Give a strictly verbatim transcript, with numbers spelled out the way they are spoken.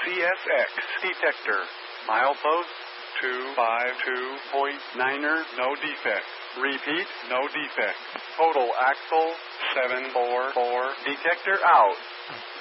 C S X detector. Milepost two five two point niner, no defect. Repeat, no defect. Total axle seven four four. Detector out.